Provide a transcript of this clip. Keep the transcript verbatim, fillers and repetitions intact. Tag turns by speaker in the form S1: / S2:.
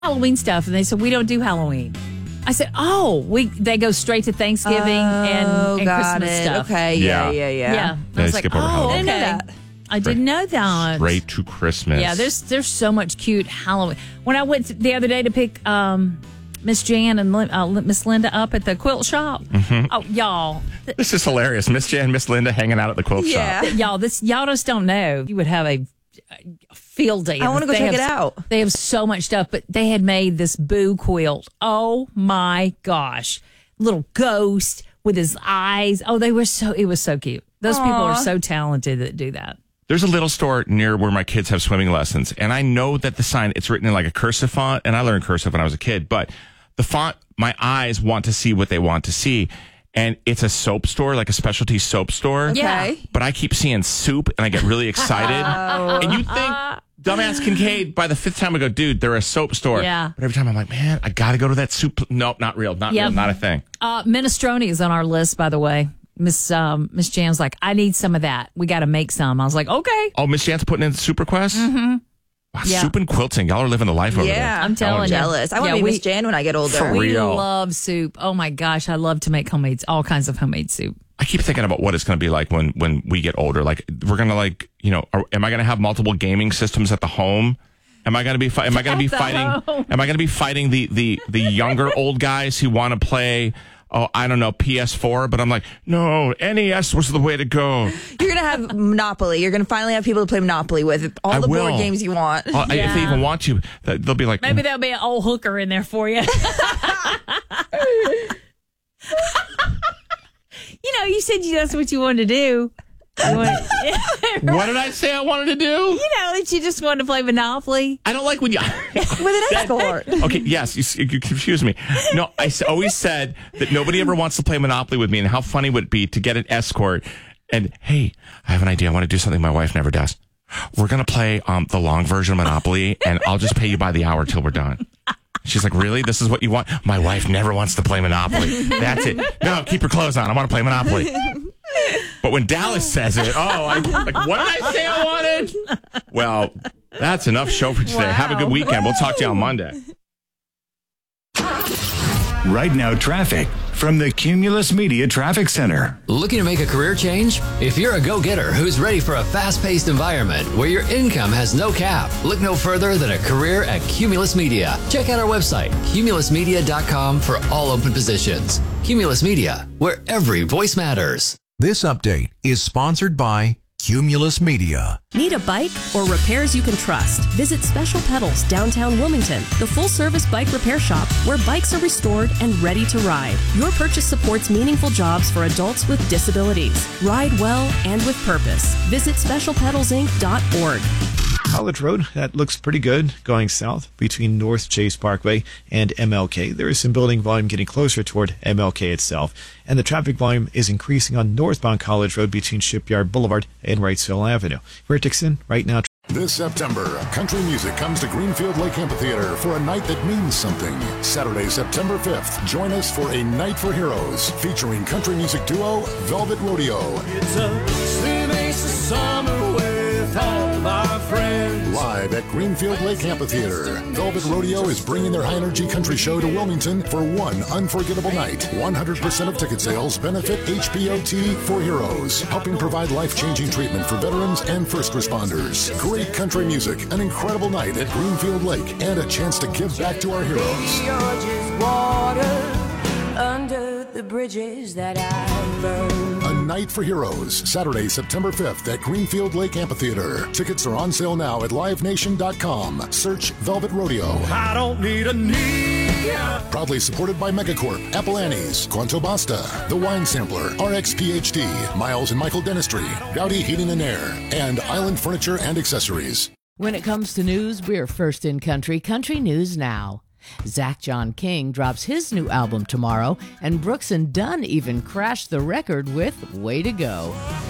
S1: Halloween stuff, and they said, we don't do Halloween. I said, oh, we they go straight to Thanksgiving
S2: oh,
S1: and, and
S2: got
S1: Christmas
S2: it.
S1: stuff.
S2: Okay, yeah, yeah, yeah.
S1: Yeah.
S3: They
S1: I was like,
S3: skip over
S1: oh,
S3: Halloween.
S1: okay.
S2: I didn't know that.
S1: I didn't know that.
S3: Straight to Christmas.
S1: Yeah, there's there's so much cute Halloween. When I went the other day to pick um, Miss Jan and uh, Miss Linda up at the quilt shop,
S3: mm-hmm.
S1: oh y'all, th-
S3: this is hilarious. Miss Jan and Miss Linda hanging out at the quilt
S2: Yeah.
S3: shop.
S1: y'all, this y'all just don't know. You would have a, a field day.
S2: I want to go
S1: They
S2: check
S1: have-
S2: it out.
S1: They have so much stuff, but they had made this Boo quilt. Oh my gosh, little ghost with his eyes. Oh, they were so. It was so cute. Those
S2: Aww.
S1: people are so talented that do that.
S3: There's a little store near where my kids have swimming lessons, and I know that the sign, it's written in like a cursive font, and I learned cursive when I was a kid, but the font, my eyes want to see what they want to see, and it's a soap store, like a specialty soap store.
S1: Yeah.
S3: But I keep seeing soup, and I get really excited.
S2: Oh.
S3: And you think, dumbass Kincaid, by the fifth time I go, dude, they're a soap store.
S1: Yeah.
S3: But every time I'm like, man, I got to go to that soup. Nope, not real. Not
S1: Yep.
S3: real. Not a thing.
S1: Uh, minestrone is on our list, by the way. Miss um, Miss Jan's like, I need some of that. We got to make some. I was like, okay.
S3: Oh, Miss Jan's putting in Soup Request? Mm-hmm. Wow,
S1: Yeah.
S3: Soup and quilting. Y'all are living the life over there.
S2: Yeah,
S1: I'm telling
S2: I'm
S1: you.
S2: jealous. I want to
S1: Yeah,
S2: be
S1: we-
S2: Miss Jan when I get older.
S3: For
S1: We
S3: real.
S1: love soup. Oh my gosh, I love to make homemade, all kinds of homemade soup.
S3: I keep thinking about what it's going to be like when, when we get older. Like, we're going to like, you know, are, am I going to have multiple gaming systems at the home? Am I going to be, fi- am I going to be
S1: At the
S3: fighting,
S1: home.
S3: am I going to be fighting the, the, the younger old guys who want to play, oh, I don't know, P S four? But I'm like, no, N E S was the way to go.
S2: You're going to have Monopoly. You're going to finally have people to play Monopoly with. All
S3: I
S2: the
S3: will.
S2: board games you want.
S3: Uh, I- If they
S1: Yeah.
S3: even want to, th- they'll be like,
S1: Maybe there'll be an old hooker in there for you. You know, you said you, that's what you wanted to do. You, want,
S3: what did I say I wanted to do?
S1: you know, that you just wanted to play Monopoly.
S3: I don't like when you.
S2: With an escort.
S3: Okay, yes, you, you confuse me. No, I s- always said that nobody ever wants to play Monopoly with me, and how funny would it be to get an escort and, hey, I have an idea. I want to do something my wife never does. We're going to play um, the long version of Monopoly, and I'll just pay you by the hour till we're done. She's like, really? This is what you want? My wife never wants to play Monopoly. That's it. No, keep your clothes on. I want to play Monopoly. But when Dallas says it, oh, I, like, what did I say I wanted? Well, that's enough show for today.
S1: Wow.
S3: Have a good weekend. We'll talk to you on Monday.
S4: Right now, traffic from the Cumulus Media Traffic Center.
S5: Looking to make a career change? If you're a go-getter who's ready for a fast-paced environment where your income has no cap, look no further than a career at Cumulus Media. Check out our website, cumulus media dot com, for all open positions. Cumulus Media, where every voice matters.
S6: This update is sponsored by Cumulus Media.
S7: Need a bike or repairs you can trust? Visit Special Pedals downtown Wilmington, the full-service bike repair shop where bikes are restored and ready to ride. Your purchase supports meaningful jobs for adults with disabilities. Ride well and with purpose. Visit special pedals inc dot org.
S8: College Road, that looks pretty good going south between North Chase Parkway and M L K. There is some building volume getting closer toward M L K itself, and the traffic volume is increasing on northbound College Road between Shipyard Boulevard and Wrightsville Avenue. We're at Dixon right now.
S9: This September, country music comes to Greenfield Lake Amphitheater for a night that means something. Saturday, September fifth, join us for A Night for Heroes, featuring country music duo Velvet Rodeo.
S10: It's a swimming summer with all of our friends.
S9: Live at Greenfield Lake Amphitheater, Velvet Rodeo is bringing their high-energy country show to Wilmington for one unforgettable night. one hundred percent of ticket sales benefit H B O T for Heroes, helping provide life-changing treatment for veterans and first responders. Great country music, an incredible night at Greenfield Lake, and a chance to give back to our heroes.
S10: You're just water under the bridges that I burned.
S9: A Night for Heroes, Saturday, September fifth at Greenfield Lake Amphitheater. Tickets are on sale now at live nation dot com. Search Velvet Rodeo.
S10: I don't need a knee.
S9: Proudly supported by Megacorp, Apple Annie's, Quanto Basta, The Wine Sampler, R X P H D, Miles and Michael Dentistry, Gowdy Heating and Air, and Island Furniture and Accessories.
S11: When it comes to news, we're first in country. Country News Now. Zach John King drops his new album tomorrow, and Brooks and Dunn even crashed the record with Way to Go.